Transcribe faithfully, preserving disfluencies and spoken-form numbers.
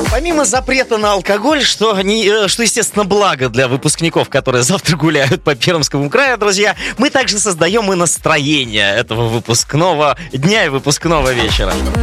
Помимо запрета на алкоголь, что, не, что, естественно, благо для выпускников, которые завтра гуляют по Пермскому краю, друзья, мы также создаем и настроение этого выпускного дня и выпускного вечера.